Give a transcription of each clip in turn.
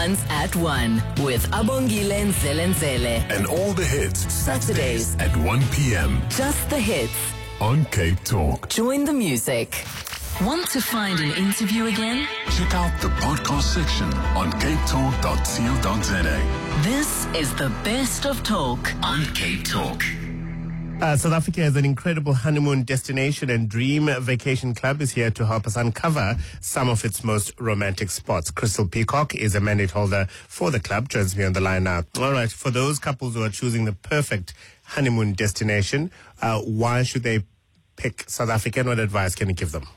Weekends at 1 with Abongile Nzelenzele. And all the hits. Saturdays at 1 p.m. Just the hits. on Cape Talk. Join the music. Want to find an interview again? Check out the podcast section on capetalk.co.za. This is the best of talk on Cape Talk. South Africa has an incredible honeymoon destination, and Dream Vacation Club is here to help us uncover some of its most romantic spots. Crystal Peacock is a mandate holder for the club, joins me on the line now. All right, for those couples who are choosing the perfect honeymoon destination, why should they pick South Africa, and what advice can you give them?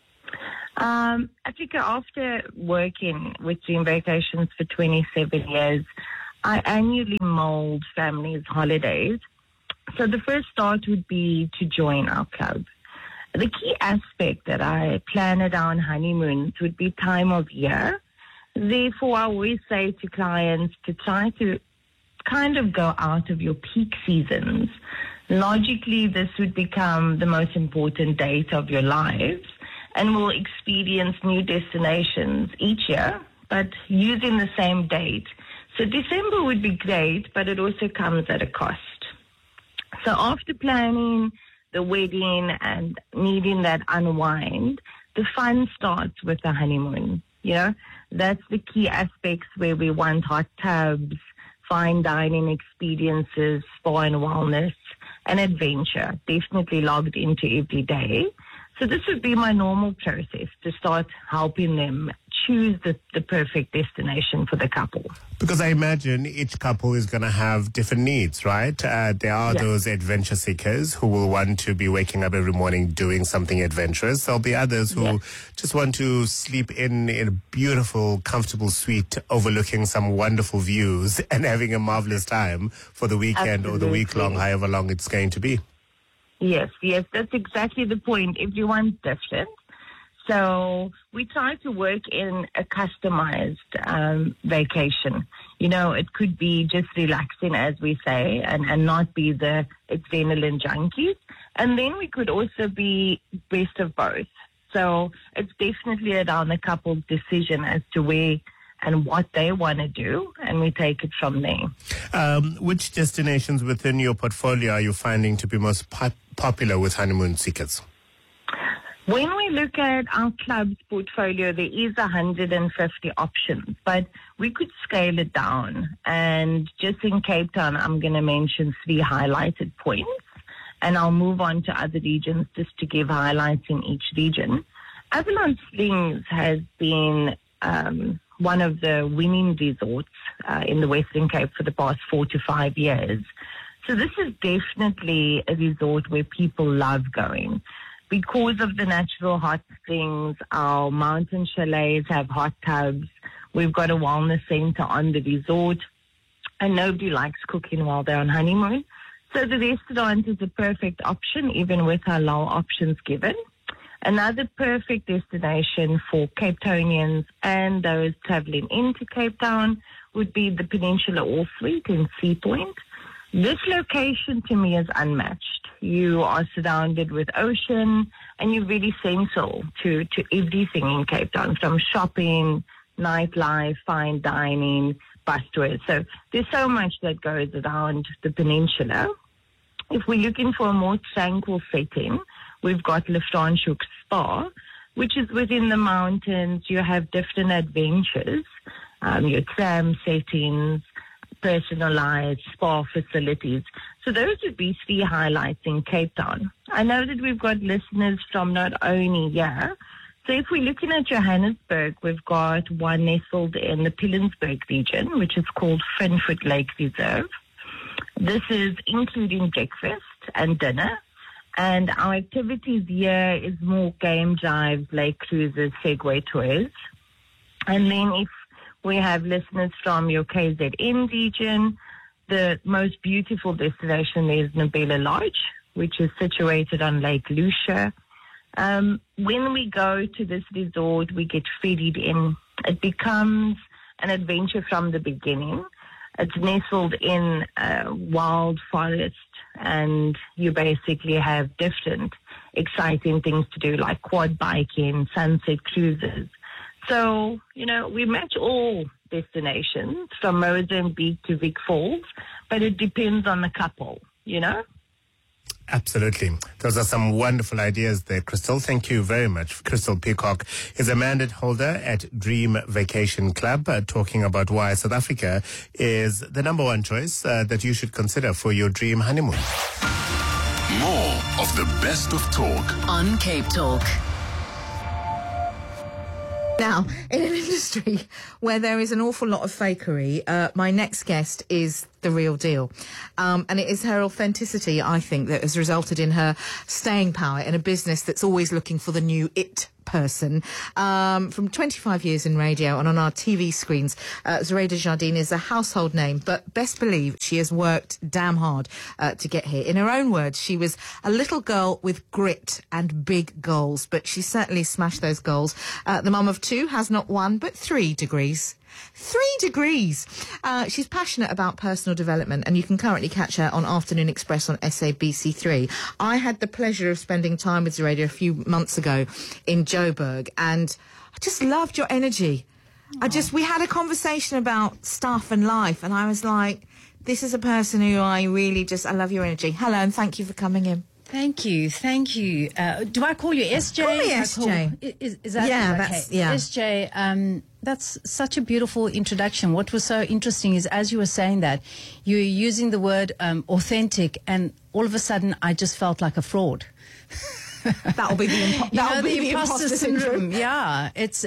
Africa, after working with Dream Vacations for 27 years, I annually mold families' holidays. So the first start would be to join our club. The key aspect that I plan at our honeymoons would be time of year. Therefore, I always say to clients to try to kind of go out of your peak seasons. Logically, this would become the most important date of your lives, and we'll experience new destinations each year, but using the same date. So December would be great, but it also comes at a cost. So after planning the wedding and needing that unwind, the fun starts with the honeymoon. You know, that's the key aspects where we want hot tubs, fine dining experiences, spa and wellness, and adventure, definitely logged into every day. So this would be my normal process to start helping them choose the perfect destination for the couple. Because I imagine each couple is going to have different needs, right? There are those adventure seekers who will want to be waking up every morning doing something adventurous. There'll be others who just want to sleep in a beautiful, comfortable suite overlooking some wonderful views and having a marvelous time for the weekend or the week long, however long it's going to be. Yes, that's exactly the point. Everyone's different. So we try to work in a customized vacation. You know, it could be just relaxing, as we say, and not be the adrenaline junkies. And then we could also be best of both. So it's definitely around the couple's decision as to where and what they want to do, and we take it from there. Which destinations within your portfolio are you finding to be most popular with honeymoon seekers? When we look at our club's portfolio, there is 150 options, but we could scale it down. And just in Cape Town, I'm going to mention 3 highlighted points, and I'll move on to other regions just to give highlights in each region. Avalon Springs has been one of the winning resorts in the Western Cape for the past 4 to 5 years. So this is definitely a resort where people love going. Because of the natural hot springs, our mountain chalets have hot tubs. We've got a wellness center on the resort, and nobody likes cooking while they're on honeymoon. So the restaurant is a perfect option, even with our low options given. Another perfect destination for Cape Townians and those traveling into Cape Town would be the Peninsula All Suite in Sea Point. This location to me is unmatched. You are surrounded with ocean, and you're really central to everything in Cape Town, from shopping, nightlife, fine dining, bus tours. So there's so much that goes around the peninsula. If we're looking for a more tranquil setting, we've got Le Franschhoek Spa, which is within the mountains. You have different adventures, your tram settings, personalized spa facilities. So those would be 3 highlights in Cape Town. I know that we've got listeners from not only here. So if we're looking at Johannesburg, we've got one nestled in the Pilanesberg region, which is called Finfoot Lake Reserve. This is including breakfast and dinner. And our activities here is more game drives, lake cruises, Segway tours. And then if we have listeners from your KZN region, the most beautiful destination is Nobela Lodge, which is situated on Lake Lucia. When we go to this resort, we get ferried in. It becomes an adventure from the beginning. It's nestled in a wild forest, and you basically have different exciting things to do, like quad biking, sunset cruises. So, we match all destinations from Mozambique to Vic Falls, but it depends on the couple, Absolutely. Those are some wonderful ideas there, Crystal. Thank you very much. Crystal Peacock is a mandate holder at Dream Vacation Club, talking about why South Africa is the number one choice that you should consider for your dream honeymoon. More of the best of talk on Cape Talk. Now, in an industry where there is an awful lot of fakery, my next guest is the real deal. And it is her authenticity, I think, that has resulted in her staying power in a business that's always looking for the new it person. From 25 years in radio and on our TV screens, Zureida Jardine is a household name, but best believe she has worked damn hard to get here. In her own words, she was a little girl with grit and big goals, but she certainly smashed those goals. The mum of two has not one, but 3 degrees. 3 degrees. She's passionate about personal development, and you can currently catch her on Afternoon Express on SABC3. I had the pleasure of spending time with Zureida a few months ago in Joburg, and I just loved your energy. We had a conversation about stuff and life, and I was like, this is a person who I love your energy. Hello, and thank you for coming in. Thank you. Do I call you SJ? Call me SJ. Is that SJ? That's such a beautiful introduction. What was so interesting is, as you were saying that, you were using the word authentic, and all of a sudden I just felt like a fraud. That'll be the imposter syndrome. Yeah, it's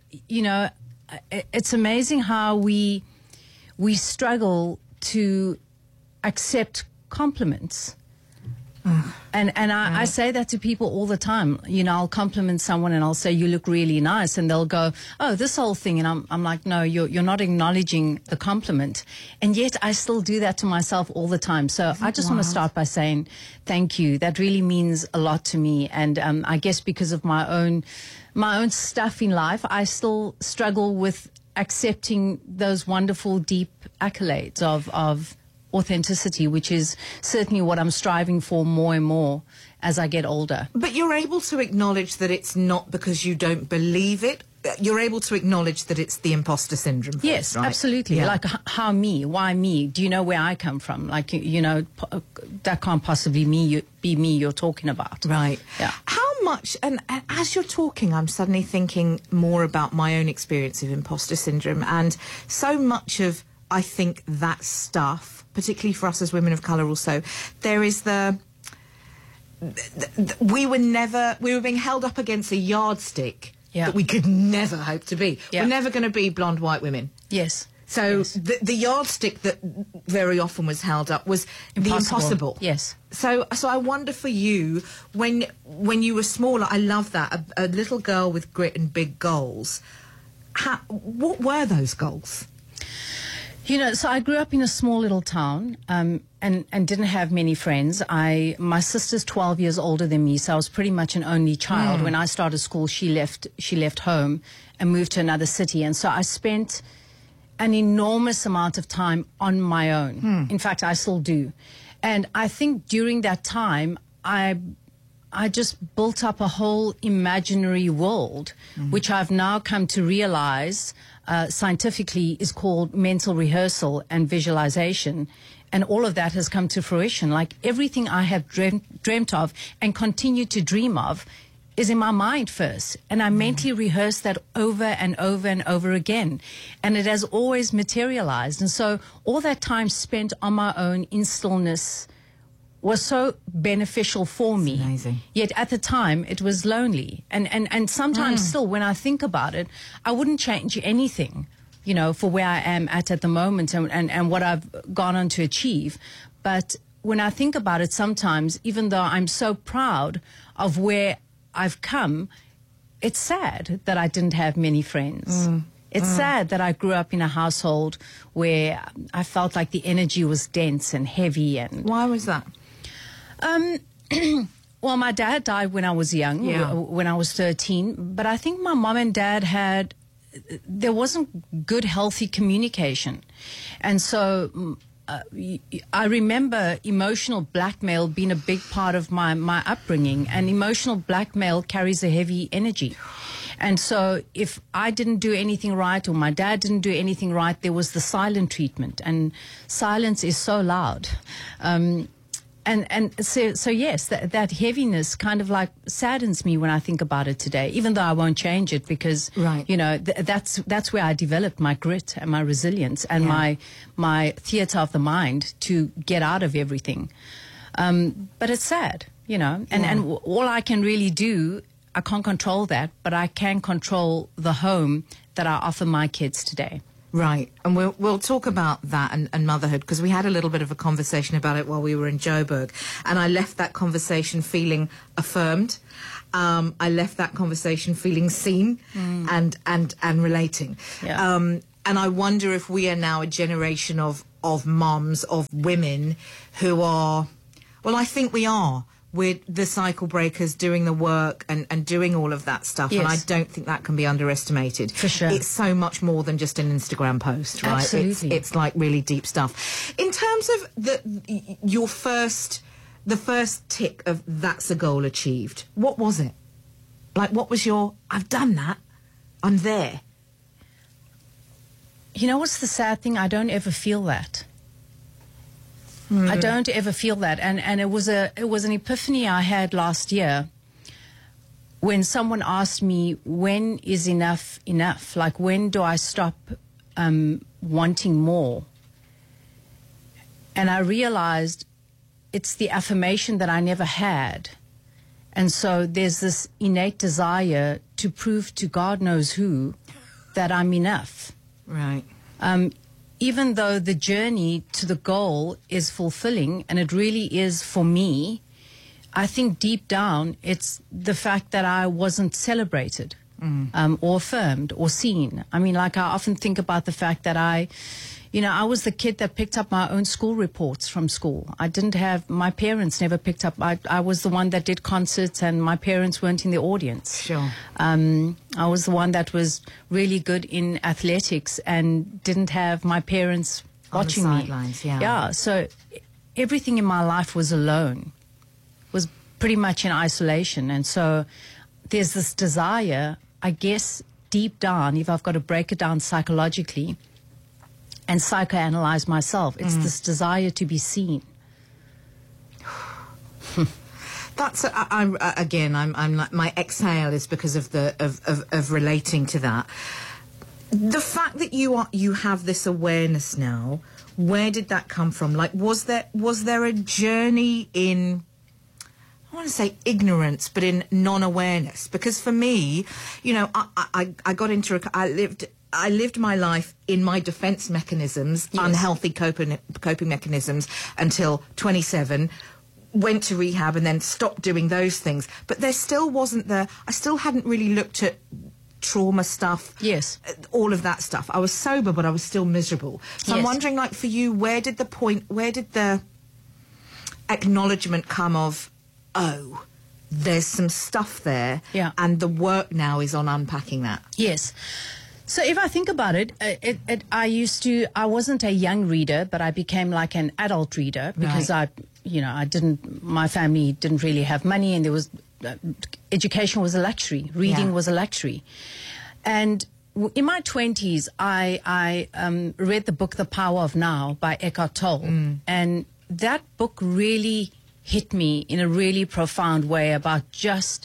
it's amazing how we struggle to accept compliments. And I say that to people all the time. I'll compliment someone and I'll say, you look really nice, and they'll go, oh, this whole thing, and I'm like, no, you're not acknowledging the compliment. And yet I still do that to myself all the time. So I just want to start by saying thank you. That really means a lot to me. And I guess because of my own stuff in life, I still struggle with accepting those wonderful deep accolades of authenticity, which is certainly what I'm striving for more and more as I get older. But you're able to acknowledge that it's not because you don't believe it. You're able to acknowledge that it's the imposter syndrome. Yes, right? Absolutely. Yeah. Like, how me? Why me? Do you know where I come from? Like, that can't possibly be me you're talking about. Right. Yeah. How much, and as you're talking, I'm suddenly thinking more about my own experience of imposter syndrome, and so much of, I think, that stuff, particularly for us as women of colour also, there is we were being held up against a yardstick that we could never hope to be. Yeah. We're never going to be blonde white women. Yes. So yes. The yardstick that very often was held up was the impossible. Yes. So I wonder for you, when you were smaller, I love that, a little girl with grit and big goals. What were those goals? So I grew up in a small little town and didn't have many friends. My sister's 12 years older than me, so I was pretty much an only child. When I started school, she left home and moved to another city. And so I spent an enormous amount of time on my own. In fact, I still do. And I think during that time, I just built up a whole imaginary world, which I've now come to realize scientifically is called mental rehearsal and visualization. And all of that has come to fruition. Like, everything I have dreamt of and continue to dream of is in my mind first. And I mentally rehearse that over and over and over again. And it has always materialized. And so all that time spent on my own in stillness was so beneficial for me. Amazing. Yet at the time, it was lonely. And sometimes still, when I think about it, I wouldn't change anything, for where I am at the moment and what I've gone on to achieve. But when I think about it sometimes, even though I'm so proud of where I've come, it's sad that I didn't have many friends. It's sad that I grew up in a household where I felt like the energy was dense and heavy. And why was that? Well, my dad died when I was young, when I was 13. But I think my mom and dad there wasn't good, healthy communication. And so I remember emotional blackmail being a big part of my upbringing. And emotional blackmail carries a heavy energy. And so if I didn't do anything right or my dad didn't do anything right, there was the silent treatment. And silence is so loud. And so yes, that heaviness kind of like saddens me when I think about it today, even though I won't change it because, Right. you know, that's where I developed my grit and my resilience and my theater of the mind to get out of everything. But it's sad, you know, and all I can really do, I can't control that, but I can control the home that I offer my kids today. Right, and we'll talk about that and motherhood, because we had a little bit of a conversation about it while we were in Joburg, and I left that conversation feeling affirmed. I left that conversation feeling seen and relating. Yeah. And I wonder if we are now a generation of moms, of women who are, well, I think we are. We're the cycle breakers, doing the work and doing all of that stuff. Yes. And I don't think that can be underestimated. For sure. It's so much more than just an Instagram post, right? Absolutely. It's like really deep stuff. In terms of the first tick of that's a goal achieved, what was it? Like, what was your, I've done that, I'm there? You know what's the sad thing? I don't ever feel that. I don't ever feel that, and it was an epiphany I had last year when someone asked me, when is enough enough? Like, when do I stop wanting more? And I realized it's the affirmation that I never had, and so there's this innate desire to prove to God knows who that I'm enough. Right. Even though the journey to the goal is fulfilling, and it really is for me, I think deep down it's the fact that I wasn't celebrated or affirmed or seen. I mean, like, I often think about the fact that I was the kid that picked up my own school reports from school. I didn't have, my parents never picked up, I was the one that did concerts and my parents weren't in the audience. Sure. I was the one that was really good in athletics and didn't have my parents watching on the me. sidelines, yeah. Yeah, so everything in my life was alone, was pretty much in isolation. And so there's this desire, I guess, deep down, if I've got to break it down psychologically, and psychoanalyze myself. It's this desire to be seen. That's I'm like, my exhale is because of the of relating to that. The fact that you have this awareness now, where did that come from? Like, was there a journey in, I want to say ignorance, but in non-awareness? Because for me, you know, I got into I lived my life in my defense mechanisms, Yes. unhealthy coping mechanisms, until 27, went to rehab and then stopped doing those things. But there still wasn't I still hadn't really looked at trauma stuff. Yes. All of that stuff. I was sober, but I was still miserable. So I'm Yes. wondering, like, for you, where did the acknowledgement come of, oh, there's some stuff there, Yeah. and the work now is on unpacking that? Yes. So if I think about it, I wasn't a young reader, but I became like an adult reader because my family didn't really have money, and there was, education was a luxury, reading Yeah. was a luxury. And in my 20s, I read the book The Power of Now by Eckhart Tolle, and that book really hit me in a really profound way about just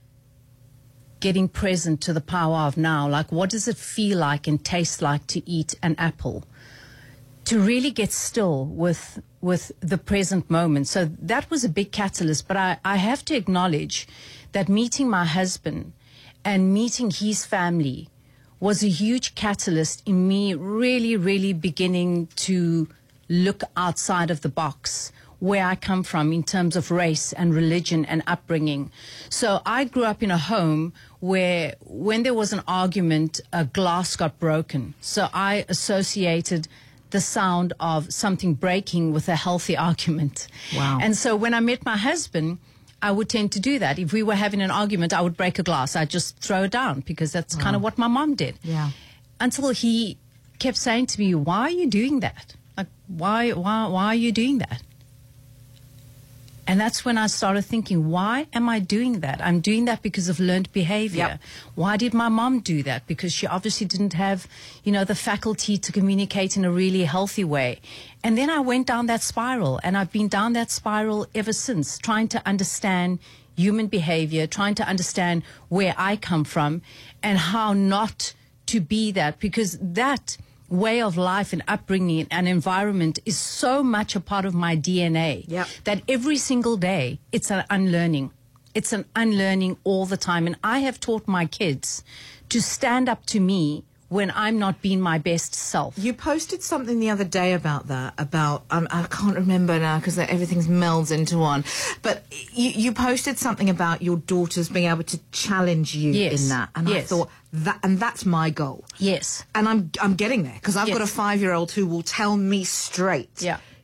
getting present to the power of now. Like, what does it feel like and taste like to eat an apple? To really get still with the present moment. So that was a big catalyst. But I have to acknowledge that meeting my husband and meeting his family was a huge catalyst in me really, really beginning to look outside of the box, where I come from in terms of race and religion and upbringing. So I grew up in a home where when there was an argument, a glass got broken. So I associated the sound of something breaking with a healthy argument. Wow. And so when I met my husband, I would tend to do that. If we were having an argument, I would break a glass. I'd just throw it down because that's kind of what my mom did. Yeah. Until he kept saying to me, why are you doing that? Like, why are you doing that? And that's when I started thinking, why am I doing that? I'm doing that because of learned behavior. Yep. Why did my mom do that? Because she obviously didn't have, the faculty to communicate in a really healthy way. And then I went down that spiral, and I've been down that spiral ever since, trying to understand human behavior, trying to understand where I come from and how not to be that, because that way of life and upbringing and environment is so much a part of my DNA that every single day it's an unlearning. It's an unlearning all the time. And I have taught my kids to stand up to me when I'm not being my best self. You posted something the other day about that, I can't remember now because everything's melds into one, but you posted something about your daughters being able to challenge you in that, and I thought, that's my goal. Yes. And I'm getting there, because I've got a 5-year-old who will tell me straight. Yeah.